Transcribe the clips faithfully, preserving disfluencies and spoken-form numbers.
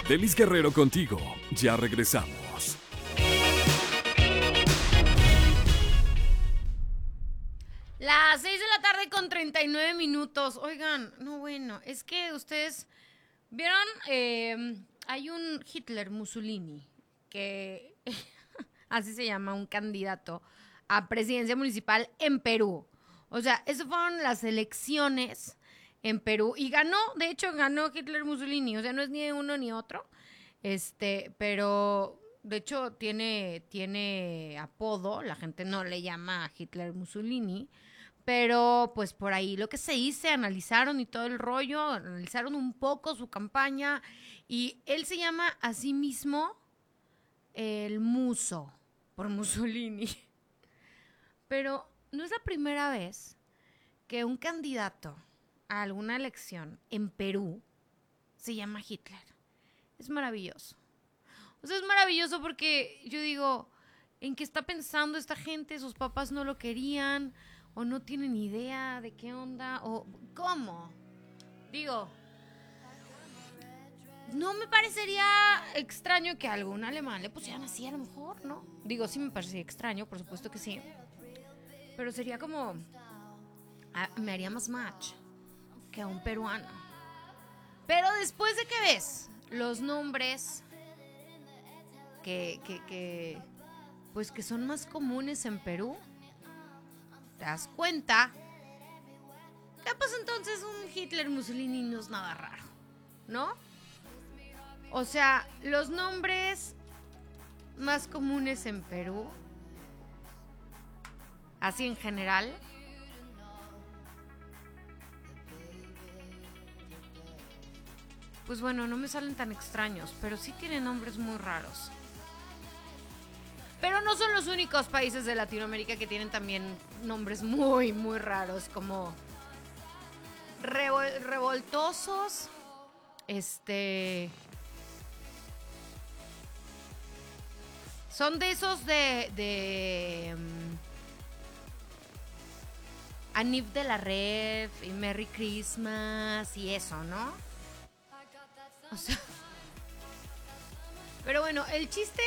Delis Guerrero contigo. Ya regresamos. Las seis de la tarde con treinta y nueve minutos. Oigan, no bueno, es que ustedes vieron, eh, hay un Hitler Mussolini, que así se llama, un candidato a presidencia municipal en Perú. O sea, esas fueron las elecciones en Perú y ganó, de hecho ganó Hitler Mussolini, o sea, no es ni uno ni otro, este, pero de hecho tiene, tiene apodo, la gente no le llama a Hitler Mussolini, pero pues por ahí lo que se dice, analizaron y todo el rollo, analizaron un poco su campaña y él se llama a sí mismo el Muso, por Mussolini. Pero no es la primera vez que un candidato a alguna elección en Perú se llama Hitler. Es maravilloso. O sea, es maravilloso porque yo digo, ¿en qué está pensando esta gente? Sus papás no lo querían o no tienen idea de qué onda o cómo. Digo, no me parecería extraño que a algún alemán le pusieran así a lo mejor, ¿no? Digo, sí me parecería extraño, por supuesto que sí. Pero sería como, a, me haría más match que a un peruano. Pero después de que ves los nombres que, que, que, pues que son más comunes en Perú, te das cuenta que pues entonces un Hitler Mussolini no es nada raro, ¿no? O sea, los nombres más comunes en Perú, así en general, pues bueno, no me salen tan extraños, pero sí tienen nombres muy raros. Pero no son los únicos países de Latinoamérica que tienen también nombres muy, muy raros, como revol- revoltosos, este... Son de esos de... de um, Anif de la Rev y Merry Christmas y eso, ¿no? O sea... Pero bueno, el chiste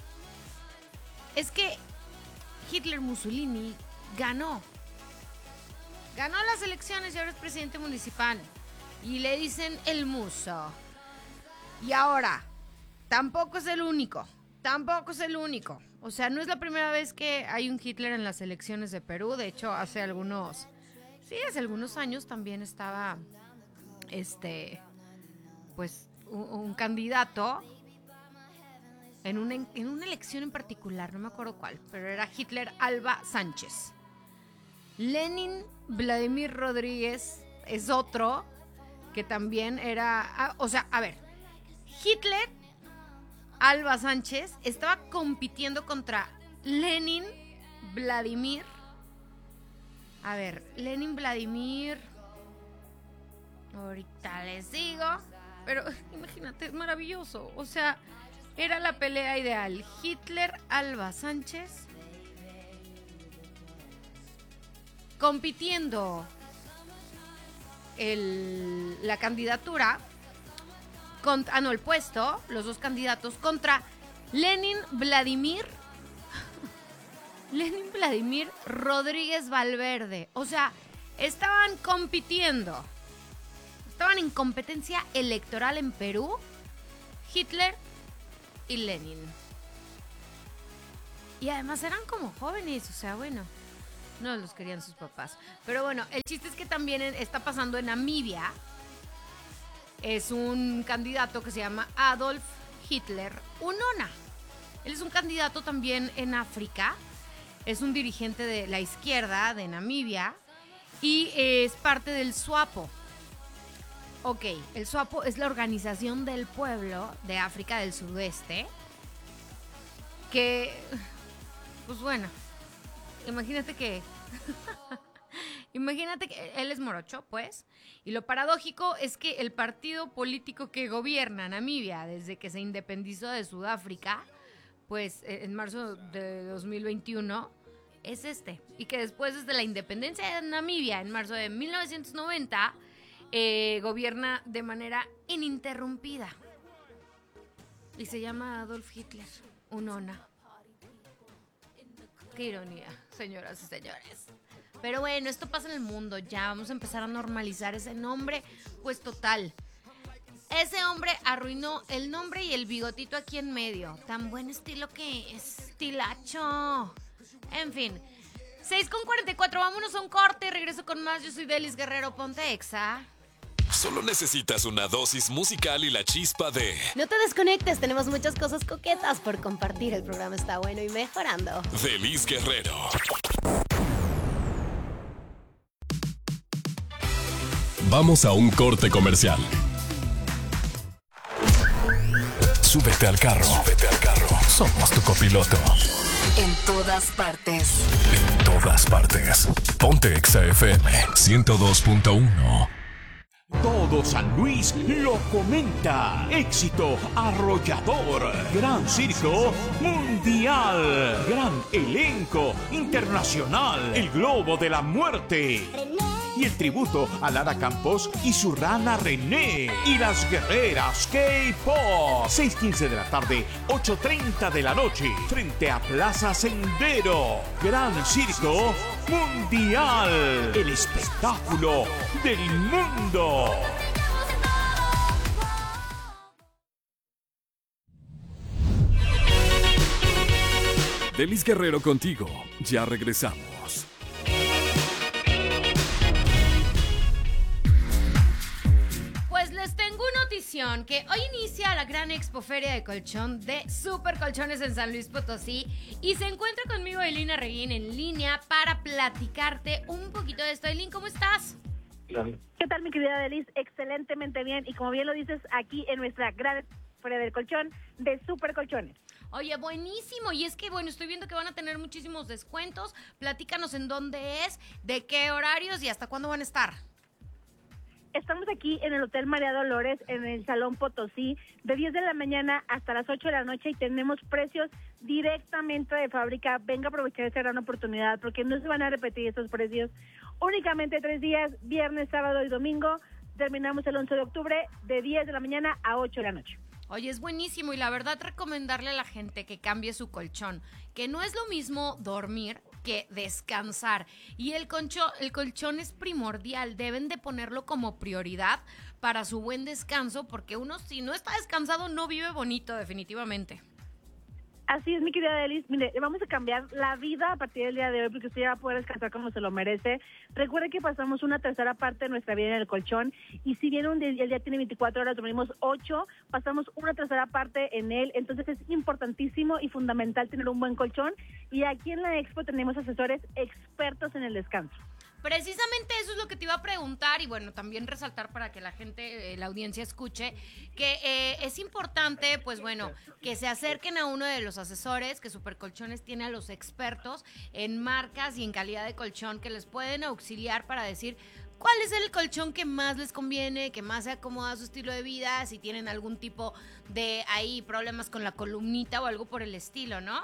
es que Hitler Mussolini ganó. Ganó las elecciones y ahora es presidente municipal. Y le dicen el Muso. Y ahora, tampoco es el único. Tampoco es el único. O sea, no es la primera vez que hay un Hitler en las elecciones de Perú. De hecho, hace algunos... Sí, hace algunos años también estaba... Este... Pues, un, un candidato... En una, en una elección en particular, no me acuerdo cuál, pero era Hitler Alba Sánchez. Lenin Vladimir Rodríguez es otro que también era... Ah, o sea, a ver, Hitler Alba Sánchez estaba compitiendo contra Lenin Vladimir. A ver, Lenin Vladimir... Ahorita les digo. Pero imagínate, es maravilloso. O sea... Era la pelea ideal. Hitler Alba Sánchez compitiendo el, la candidatura contra, ah no, el puesto, los dos candidatos contra Lenin Vladimir Lenin Vladimir Rodríguez Valverde. O sea, estaban compitiendo. Estaban en competencia electoral en Perú. Hitler y Lenin. Y además eran como jóvenes, o sea, bueno, no los querían sus papás. Pero bueno, el chiste es que también está pasando en Namibia. Es un candidato que se llama Adolf Hitler Unona. Él es un candidato también en África. Es un dirigente de la izquierda de Namibia y es parte del SWAPO. Ok, el SWAPO es la Organización del Pueblo de África del Sudeste, que, pues bueno, imagínate que, imagínate que él es morocho, pues, y lo paradójico es que el partido político que gobierna Namibia desde que se independizó de Sudáfrica, pues en marzo de dos mil veintiuno, es este, y que después desde la independencia de Namibia en marzo de mil novecientos noventa, Eh, gobierna de manera ininterrumpida. y se llama Adolf Hitler, Unona. Qué ironía, señoras y señores. Pero bueno, esto pasa en el mundo, ya vamos a empezar a normalizar ese nombre, pues total. Ese hombre arruinó el nombre y el bigotito aquí en medio. Tan buen estilo que es, estilacho. En fin, seis con cuarenta y cuatro, vámonos a un corte y regreso con más. Yo soy Delis Guerrero, ponte exa. Solo necesitas una dosis musical y la chispa de... No te desconectes, tenemos muchas cosas coquetas por compartir. El programa está bueno y mejorando. Delis Guerrero. Vamos a un corte comercial. Súbete al carro. Súbete al carro. Somos tu copiloto. En todas partes. En todas partes. Ponte Exa F M ciento dos punto uno. Todo San Luis lo comenta. Éxito arrollador. Gran circo mundial. Gran elenco internacional. El Globo de la Muerte. Y el tributo a Lara Campos y su rana René. Y las guerreras K-Pop. seis quince de la tarde, ocho treinta de la noche. Frente a Plaza Sendero. Gran circo mundial. El espectáculo del mundo. Delis Guerrero contigo. Ya regresamos. Pues les tengo una notición que hoy inicia la gran expoferia de colchón de Super Colchones en San Luis Potosí y se encuentra conmigo Ailín Arreguín en línea para platicarte un poquito de esto. Ailín, ¿cómo estás? ¿Qué tal, mi querida Delis? Excelentemente bien, y como bien lo dices, aquí en nuestra gran feria del colchón de Super Colchones. Oye, buenísimo, y es que, bueno, estoy viendo que van a tener muchísimos descuentos. Platícanos en dónde es, de qué horarios y hasta cuándo van a estar. Estamos aquí en el Hotel María Dolores, en el Salón Potosí, de diez de la mañana hasta las ocho de la noche, y tenemos precios directamente de fábrica. Venga a aprovechar esta gran oportunidad, porque no se van a repetir estos precios. Únicamente tres días, viernes, sábado y domingo. Terminamos el once de octubre, de diez de la mañana a ocho de la noche. Oye, es buenísimo, y la verdad recomendarle a la gente que cambie su colchón, que no es lo mismo dormir que descansar, y el, concho, el colchón es primordial, deben de ponerlo como prioridad para su buen descanso, porque uno si no está descansado no vive bonito definitivamente. Así es, mi querida Delis. Mire, le vamos a cambiar la vida a partir del día de hoy, porque usted ya va a poder descansar como se lo merece. Recuerde que pasamos una tercera parte de nuestra vida en el colchón, y si bien un día, el día tiene veinticuatro horas, dormimos ocho, pasamos una tercera parte en él. Entonces es importantísimo y fundamental tener un buen colchón, y aquí en la Expo tenemos asesores expertos en el descanso. Precisamente eso es lo que te iba a preguntar, y bueno, también resaltar para que la gente, eh, la audiencia escuche, que eh, es importante, pues bueno, que se acerquen a uno de los asesores, que Super Colchones tiene a los expertos en marcas y en calidad de colchón, que les pueden auxiliar para decir cuál es el colchón que más les conviene, que más se acomoda a su estilo de vida, si tienen algún tipo de ahí problemas con la columnita o algo por el estilo, ¿no?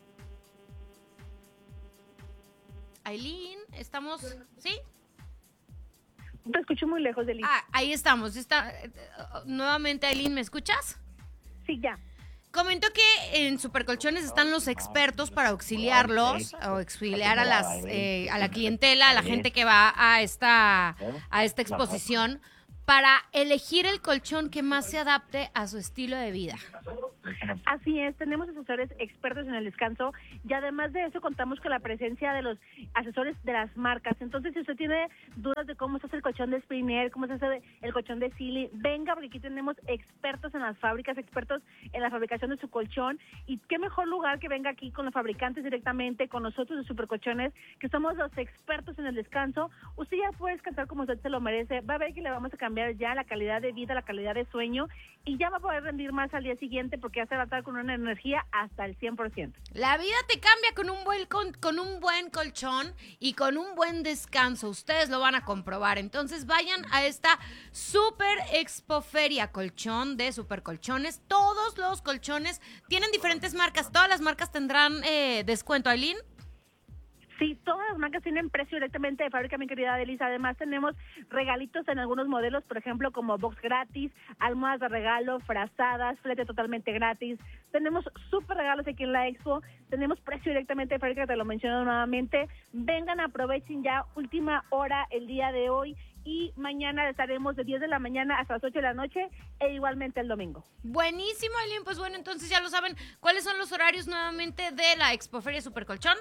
Ailín, ¿estamos? ¿Sí? Te escucho muy lejos, Delis. Ah, ahí estamos. Está, uh, nuevamente, Ailín, ¿me escuchas? Sí, ya. Comento que en Supercolchones están los expertos para auxiliarlos o auxiliar a las eh, a la clientela, a la gente que va a esta a esta exposición, para elegir el colchón que más se adapte a su estilo de vida. Así es, tenemos asesores expertos en el descanso, y además de eso contamos con la presencia de los asesores de las marcas. Entonces, si usted tiene dudas de cómo se hace el colchón de Premier, cómo se hace el colchón de Silly, venga, porque aquí tenemos expertos en las fábricas, expertos en la fabricación de su colchón, y qué mejor lugar que venga aquí con los fabricantes directamente, con nosotros de Supercolchones, que somos los expertos en el descanso. Usted ya puede descansar como usted se lo merece, va a ver que le vamos a cambiar ya la calidad de vida, la calidad de sueño, y ya va a poder rendir más al día siguiente, porque ya se va a estar con una energía hasta el cien por ciento. La vida te cambia con un buen con, con un buen colchón y con un buen descanso. Ustedes lo van a comprobar. Entonces vayan a esta Super Expoferia Colchón de Super Colchones. Todos los colchones tienen diferentes marcas. Todas las marcas tendrán eh, descuento, Ailín. Sí, todas las marcas tienen precio directamente de fábrica, mi querida Delisa. Además tenemos regalitos en algunos modelos, por ejemplo, como box gratis, almohadas de regalo, frazadas, flete totalmente gratis. Tenemos súper regalos aquí en la Expo. Tenemos precio directamente de fábrica, te lo menciono nuevamente. Vengan, aprovechen ya, última hora el día de hoy. Y mañana estaremos de diez de la mañana hasta las ocho de la noche e igualmente el domingo. Buenísimo, Aileen. Pues bueno, entonces ya lo saben. ¿Cuáles son los horarios nuevamente de la Expoferia Supercolchón?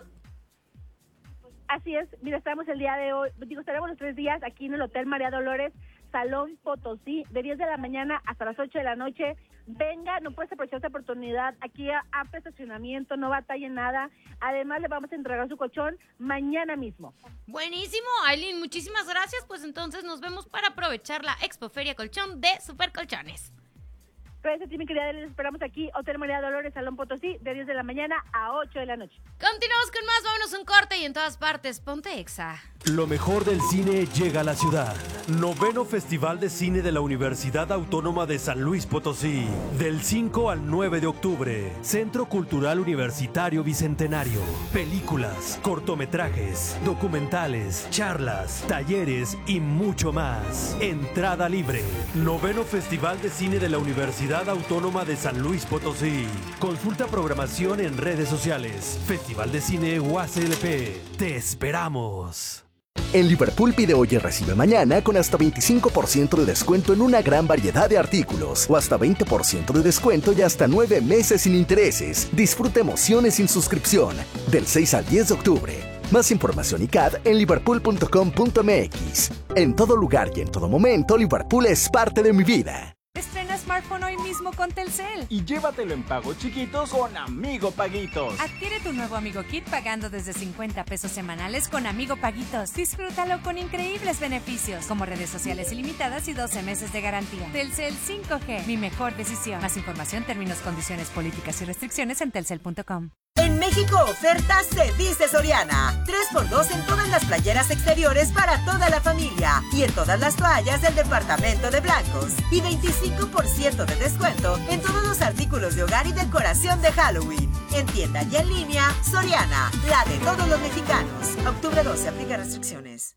Así es, mira, estamos el día de hoy, digo, estaremos los tres días aquí en el Hotel María Dolores, Salón Potosí, de diez de la mañana hasta las ocho de la noche. Venga, no puedes aprovechar esta oportunidad, aquí a amplio estacionamiento, no batalle nada. Además, le vamos a entregar su colchón mañana mismo. Buenísimo, Aileen, muchísimas gracias. Pues entonces nos vemos para aprovechar la Expoferia Colchón de Supercolchones. Gracias a ti, mi querida Adela, les esperamos aquí, Hotel María Dolores, Salón Potosí, de diez de la mañana a ocho de la noche. Continuamos con más, vámonos un corte y en todas partes, ponte Exa. Lo mejor del cine llega a la ciudad. Noveno Festival de Cine de la Universidad Autónoma de San Luis Potosí. Del cinco al nueve de octubre. Centro Cultural Universitario Bicentenario. Películas, cortometrajes, documentales, charlas, talleres y mucho más. Entrada libre. Noveno Festival de Cine de la Universidad Autónoma de San Luis Potosí. Consulta programación en redes sociales. Festival de Cine U A C L P. Te esperamos. En Liverpool pide hoy y recibe mañana con hasta veinticinco por ciento de descuento en una gran variedad de artículos o hasta veinte por ciento de descuento y hasta nueve meses sin intereses. Disfruta emociones sin suscripción del seis al diez de octubre. Más información y C A D en liverpool punto com punto m x. En todo lugar y en todo momento, Liverpool es parte de mi vida. Estrena smartphone hoy mismo con Telcel. Y llévatelo en pagos chiquitos con Amigo Paguitos. Adquiere tu nuevo Amigo Kit pagando desde cincuenta pesos semanales con Amigo Paguitos. Disfrútalo con increíbles beneficios, como redes sociales ilimitadas y doce meses de garantía. Telcel cinco G, mi mejor decisión. Más información, términos, condiciones, políticas y restricciones en telcel punto com. En México, ofertas se dice Soriana. tres por dos en todas las playeras exteriores para toda la familia. Y en todas las toallas del departamento de blancos. Y veinticinco por ciento de descuento en todos los artículos de hogar y decoración de Halloween. En tienda y en línea, Soriana, la de todos los mexicanos. Octubre doce, aplica restricciones.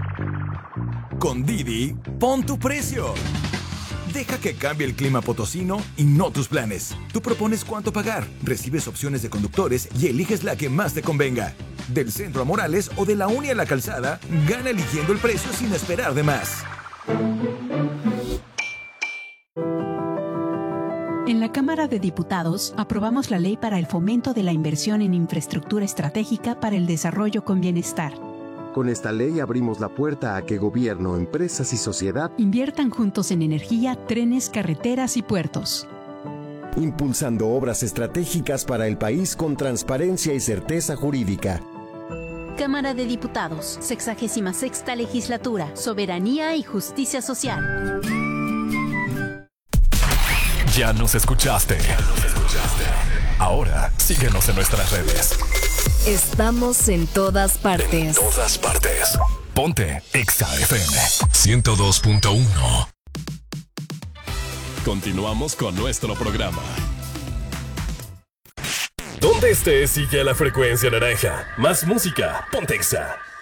Con Didi, pon tu precio. Deja que cambie el clima potosino y no tus planes. Tú propones cuánto pagar, recibes opciones de conductores y eliges la que más te convenga. Del centro a Morales o de la Uni a la Calzada, gana eligiendo el precio sin esperar de más. En la Cámara de Diputados aprobamos la ley para el fomento de la inversión en infraestructura estratégica para el desarrollo con bienestar. Con esta ley abrimos la puerta a que gobierno, empresas y sociedad inviertan juntos en energía, trenes, carreteras y puertos. Impulsando obras estratégicas para el país con transparencia y certeza jurídica. Cámara de Diputados, sexagésima sexta legislatura, soberanía y justicia social. Ya nos escuchaste. Ya nos escuchaste. Ahora síguenos en nuestras redes. Estamos en todas partes. En todas partes. Ponte Exa F M ciento dos punto uno. Continuamos con nuestro programa. Donde estés, sigue la frecuencia naranja. Más música. Ponte Exa.